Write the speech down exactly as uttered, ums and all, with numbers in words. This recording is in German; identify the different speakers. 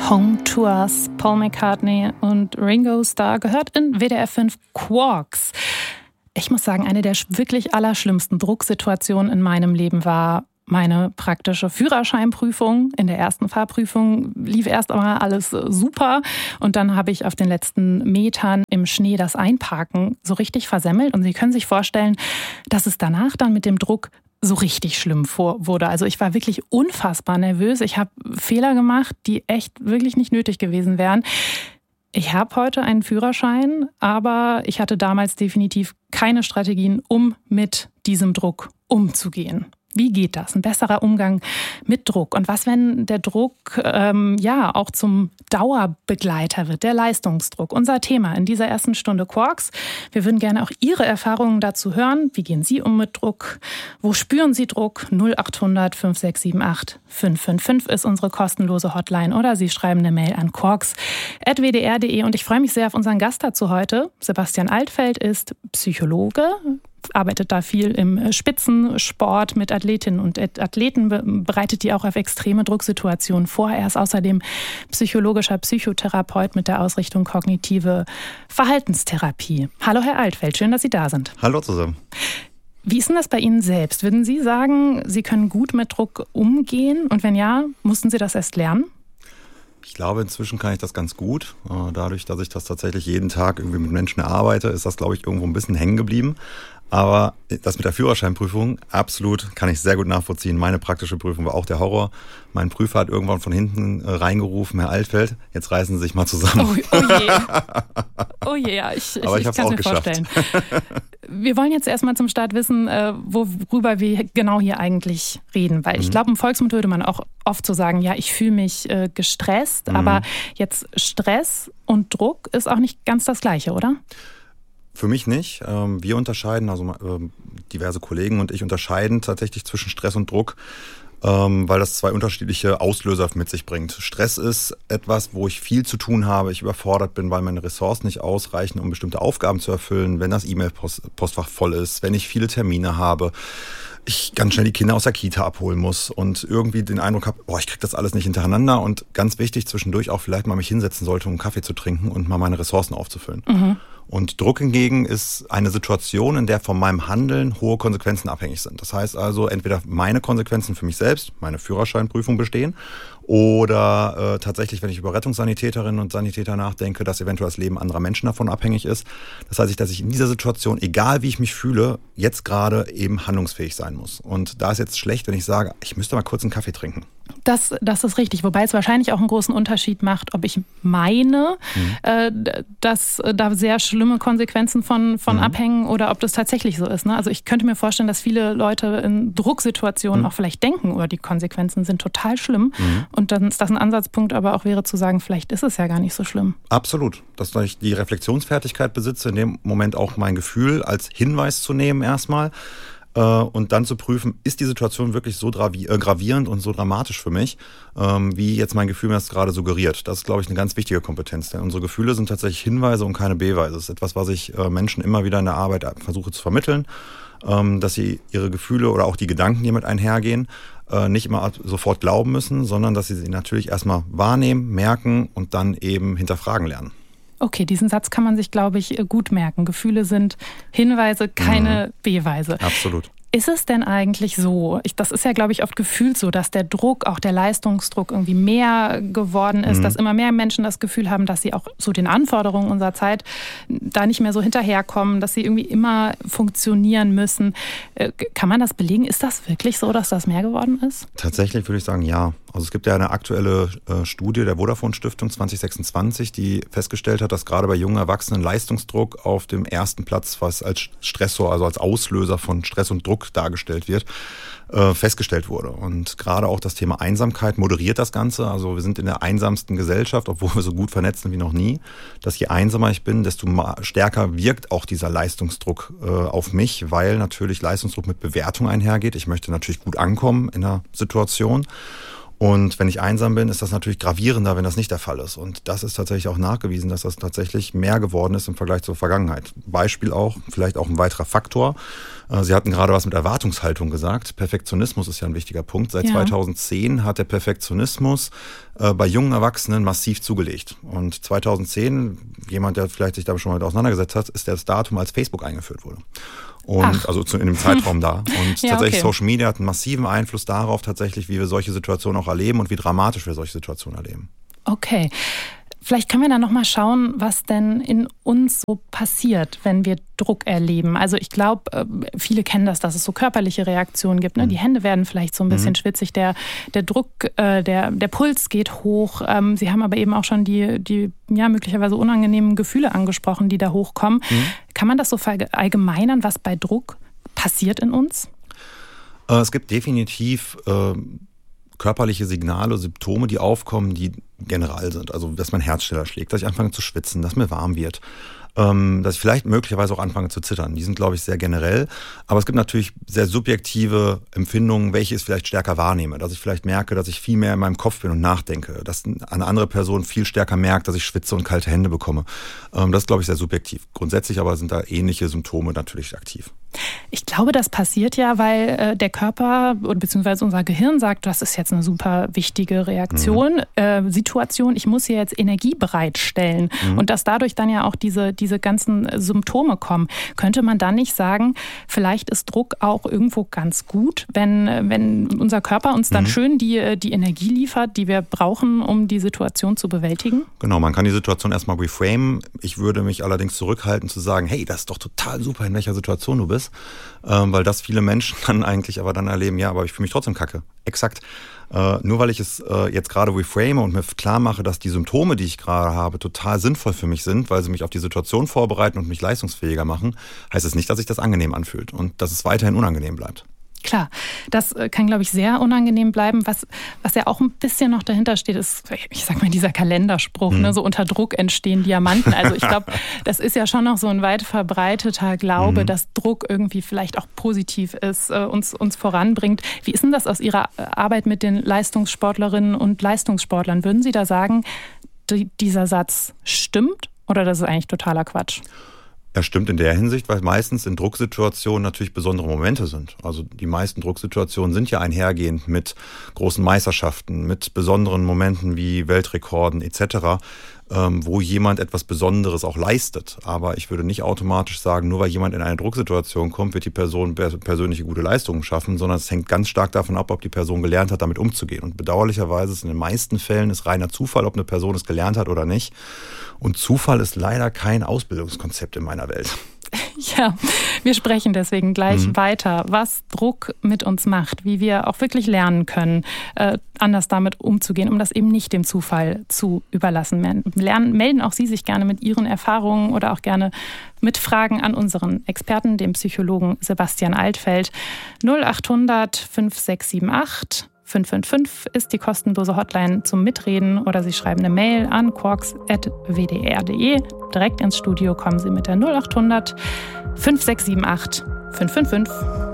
Speaker 1: Home to Us, Paul McCartney und Ringo Starr, gehört in W D R fünf Quarks. Ich muss sagen, eine der wirklich allerschlimmsten Drucksituationen in meinem Leben war meine praktische Führerscheinprüfung. In der ersten Fahrprüfung lief erst einmal alles super und dann habe ich auf den letzten Metern im Schnee das Einparken so richtig versemmelt. Und Sie können sich vorstellen, dass es danach dann mit dem Druck so richtig schlimm vor wurde. Also ich war wirklich unfassbar nervös. Ich habe Fehler gemacht, die echt wirklich nicht nötig gewesen wären. Ich habe heute einen Führerschein, aber ich hatte damals definitiv keine Strategien, um mit diesem Druck umzugehen. Wie geht das? Ein besserer Umgang mit Druck. Und was, wenn der Druck ähm, ja auch zum Dauerbegleiter wird, der Leistungsdruck? Unser Thema in dieser ersten Stunde Quarks. Wir würden gerne auch Ihre Erfahrungen dazu hören. Wie gehen Sie um mit Druck? Wo spüren Sie Druck? null acht hundert fünf sechs sieben acht fünf fünf fünf ist unsere kostenlose Hotline. Oder Sie schreiben eine Mail an quarks at w d r punkt d e. Und ich freue mich sehr auf unseren Gast dazu heute. Sebastian Altfeld ist Psychologe, arbeitet da viel im Spitzensport mit Athletinnen und Athleten, bereitet die auch auf extreme Drucksituationen vor. Er ist außerdem psychologischer Psychotherapeut mit der Ausrichtung kognitive Verhaltenstherapie. Hallo Herr Altfeld, schön, dass Sie da sind.
Speaker 2: Hallo zusammen.
Speaker 1: Wie ist denn das bei Ihnen selbst? Würden Sie sagen, Sie können gut mit Druck umgehen? Und wenn ja, mussten Sie das erst lernen?
Speaker 2: Ich glaube, inzwischen kann ich das ganz gut. Dadurch, dass ich das tatsächlich jeden Tag irgendwie mit Menschen erarbeite, ist das, glaube ich, irgendwo ein bisschen hängen geblieben. Aber das mit der Führerscheinprüfung, absolut, kann ich sehr gut nachvollziehen. Meine praktische Prüfung war auch der Horror. Mein Prüfer hat irgendwann von hinten reingerufen, Herr Altfeld, jetzt reißen Sie sich mal zusammen.
Speaker 1: Oh, oh je. Oh je, ja, ich, ich,
Speaker 2: Aber ich,
Speaker 1: ich kann es mir
Speaker 2: geschafft.
Speaker 1: vorstellen. Wir wollen jetzt erstmal zum Start wissen, worüber wir genau hier eigentlich reden. Weil ich glaube, im Volksmund würde man auch oft so sagen, ja, ich fühle mich gestresst. Mhm. Aber jetzt Stress und Druck ist auch nicht ganz das Gleiche, oder?
Speaker 2: Für mich nicht. Wir unterscheiden, also diverse Kollegen und ich unterscheiden tatsächlich zwischen Stress und Druck, weil das zwei unterschiedliche Auslöser mit sich bringt. Stress ist etwas, wo ich viel zu tun habe, ich überfordert bin, weil meine Ressourcen nicht ausreichen, um bestimmte Aufgaben zu erfüllen, wenn das E-Mail-Postfach voll ist, wenn ich viele Termine habe, ich ganz schnell die Kinder aus der Kita abholen muss und irgendwie den Eindruck habe, boah, ich kriege das alles nicht hintereinander und ganz wichtig, zwischendurch auch vielleicht mal mich hinsetzen sollte, um einen Kaffee zu trinken und mal meine Ressourcen aufzufüllen. Mhm. Und Druck hingegen ist eine Situation, in der von meinem Handeln hohe Konsequenzen abhängig sind. Das heißt also, entweder meine Konsequenzen für mich selbst, meine Führerscheinprüfung bestehen, oder äh, tatsächlich, wenn ich über Rettungssanitäterinnen und Sanitäter nachdenke, dass eventuell das Leben anderer Menschen davon abhängig ist. Das heißt, dass ich in dieser Situation, egal wie ich mich fühle, jetzt gerade eben handlungsfähig sein muss. Und da ist jetzt schlecht, wenn ich sage, ich müsste mal kurz einen Kaffee trinken.
Speaker 1: Das, das ist richtig, wobei es wahrscheinlich auch einen großen Unterschied macht, ob ich meine, mhm. äh, dass da sehr schlimme Konsequenzen von, von mhm. abhängen oder ob das tatsächlich so ist. Ne? Also ich könnte mir vorstellen, dass viele Leute in Drucksituationen mhm. auch vielleicht denken, oder die Konsequenzen sind total schlimm. Mhm. Und dann ist das ein Ansatzpunkt aber auch wäre zu sagen, vielleicht ist es ja gar nicht so schlimm.
Speaker 2: Absolut, dass ich die Reflexionsfertigkeit besitze, in dem Moment auch mein Gefühl als Hinweis zu nehmen erstmal. Und dann zu prüfen, ist die Situation wirklich so gravierend und so dramatisch für mich, wie jetzt mein Gefühl mir das gerade suggeriert. Das ist, glaube ich, eine ganz wichtige Kompetenz. Denn unsere Gefühle sind tatsächlich Hinweise und keine Beweise. Das ist etwas, was ich Menschen immer wieder in der Arbeit versuche zu vermitteln, dass sie ihre Gefühle oder auch die Gedanken, die mit einhergehen, nicht immer sofort glauben müssen, sondern dass sie sie natürlich erstmal wahrnehmen, merken und dann eben hinterfragen lernen.
Speaker 1: Okay, diesen Satz kann man sich, glaube ich, gut merken. Gefühle sind Hinweise, keine mhm. Beweise.
Speaker 2: Absolut.
Speaker 1: Ist es denn eigentlich so, ich, das ist ja, glaube ich, oft gefühlt so, dass der Druck, auch der Leistungsdruck irgendwie mehr geworden ist, mhm. dass immer mehr Menschen das Gefühl haben, dass sie auch so den Anforderungen unserer Zeit da nicht mehr so hinterherkommen, dass sie irgendwie immer funktionieren müssen. Kann man das belegen? Ist das wirklich so, dass das mehr geworden ist?
Speaker 2: Tatsächlich würde ich sagen, ja. Also es gibt ja eine aktuelle äh, Studie der Vodafone-Stiftung zwanzig sechsundzwanzig, die festgestellt hat, dass gerade bei jungen Erwachsenen Leistungsdruck auf dem ersten Platz, was als Stressor, also als Auslöser von Stress und Druck dargestellt wird, äh, festgestellt wurde. Und gerade auch das Thema Einsamkeit moderiert das Ganze. Also wir sind in der einsamsten Gesellschaft, obwohl wir so gut vernetzt sind wie noch nie. Dass je einsamer ich bin, desto stärker wirkt auch dieser Leistungsdruck äh, auf mich, weil natürlich Leistungsdruck mit Bewertung einhergeht. Ich möchte natürlich gut ankommen in der Situation. Und wenn ich einsam bin, ist das natürlich gravierender, wenn das nicht der Fall ist. Und das ist tatsächlich auch nachgewiesen, dass das tatsächlich mehr geworden ist im Vergleich zur Vergangenheit. Beispiel auch, vielleicht auch ein weiterer Faktor. Sie hatten gerade was mit Erwartungshaltung gesagt. Perfektionismus ist ja ein wichtiger Punkt. Seit ja. zweitausendzehn hat der Perfektionismus äh, bei jungen Erwachsenen massiv zugelegt. Und zweitausendzehn, jemand, der vielleicht sich damit schon mal auseinandergesetzt hat, ist das Datum, als Facebook eingeführt wurde. Und Ach. also zu, in dem Zeitraum da. Und ja, tatsächlich okay. Social Media hat einen massiven Einfluss darauf, tatsächlich, wie wir solche Situationen auch erleben und wie dramatisch wir solche Situationen erleben.
Speaker 1: Okay. Vielleicht können wir dann nochmal schauen, was denn in uns so passiert, wenn wir Druck erleben. Also ich glaube, viele kennen das, dass es so körperliche Reaktionen gibt. Ne? Die Hände werden vielleicht so ein bisschen mhm. schwitzig, der, der Druck, äh, der, der Puls geht hoch. Ähm, Sie haben aber eben auch schon die, die ja, möglicherweise unangenehmen Gefühle angesprochen, die da hochkommen. Mhm. Kann man das so verallgemeinern, was bei Druck passiert in uns?
Speaker 2: Äh, es gibt definitiv äh, körperliche Signale, Symptome, die aufkommen, die generell sind. Also, dass mein Herz schneller schlägt, dass ich anfange zu schwitzen, dass mir warm wird, ähm, dass ich vielleicht möglicherweise auch anfange zu zittern. Die sind, glaube ich, sehr generell. Aber es gibt natürlich sehr subjektive Empfindungen, welche ich vielleicht stärker wahrnehme. Dass ich vielleicht merke, dass ich viel mehr in meinem Kopf bin und nachdenke. Dass eine andere Person viel stärker merkt, dass ich schwitze und kalte Hände bekomme. Ähm, das ist, glaube ich, sehr subjektiv. Grundsätzlich aber sind da ähnliche Symptome natürlich aktiv.
Speaker 1: Ich glaube, das passiert ja, weil äh, der Körper bzw. unser Gehirn sagt, das ist jetzt eine super wichtige Reaktion, mhm. äh, Situation, ich muss hier jetzt Energie bereitstellen mhm. und dass dadurch dann ja auch diese, diese ganzen Symptome kommen. Könnte man dann nicht sagen, vielleicht ist Druck auch irgendwo ganz gut, wenn, wenn unser Körper uns dann mhm. schön die, die Energie liefert, die wir brauchen, um die Situation zu bewältigen?
Speaker 2: Genau, man kann die Situation erstmal reframen. Ich würde mich allerdings zurückhalten zu sagen, hey, das ist doch total super, in welcher Situation du bist. Ähm, weil das viele Menschen dann eigentlich aber dann erleben, ja, aber ich fühle mich trotzdem kacke. Exakt. Äh, nur weil ich es äh, jetzt gerade reframe und mir klar mache, dass die Symptome, die ich gerade habe, total sinnvoll für mich sind, weil sie mich auf die Situation vorbereiten und mich leistungsfähiger machen, heißt es nicht, dass sich das angenehm anfühlt und dass es weiterhin unangenehm bleibt.
Speaker 1: Klar, das kann, glaube ich, sehr unangenehm bleiben. Was, was ja auch ein bisschen noch dahinter steht, ist, ich sag mal, dieser Kalenderspruch, mhm. ne, so unter Druck entstehen Diamanten. Also ich glaube, das ist ja schon noch so ein weit verbreiteter Glaube, mhm. dass Druck irgendwie vielleicht auch positiv ist, äh, uns, uns voranbringt. Wie ist denn das aus Ihrer Arbeit mit den Leistungssportlerinnen und Leistungssportlern? Würden Sie da sagen, die, dieser Satz stimmt oder das ist eigentlich totaler Quatsch?
Speaker 2: Er stimmt in der Hinsicht, weil meistens in Drucksituationen natürlich besondere Momente sind. Also die meisten Drucksituationen sind ja einhergehend mit großen Meisterschaften, mit besonderen Momenten wie Weltrekorden et cetera, ähm, wo jemand etwas Besonderes auch leistet. Aber ich würde nicht automatisch sagen, nur weil jemand in eine Drucksituation kommt, wird die Person persönliche gute Leistungen schaffen, sondern es hängt ganz stark davon ab, ob die Person gelernt hat, damit umzugehen. Und bedauerlicherweise ist in den meisten Fällen es reiner Zufall, ob eine Person es gelernt hat oder nicht. Und Zufall ist leider kein Ausbildungskonzept in meiner Welt.
Speaker 1: Ja, wir sprechen deswegen gleich mhm. weiter, was Druck mit uns macht, wie wir auch wirklich lernen können, äh, anders damit umzugehen, um das eben nicht dem Zufall zu überlassen. Lernen, melden auch Sie sich gerne mit Ihren Erfahrungen oder auch gerne mit Fragen an unseren Experten, dem Psychologen Sebastian Altfeld. null acht hundert fünf sechs sieben acht fünf fünf fünf ist die kostenlose Hotline zum Mitreden oder Sie schreiben eine Mail an quarks at w d r punkt d e. Direkt ins Studio kommen Sie mit der null acht hundert fünf sechs sieben acht fünf fünf fünf.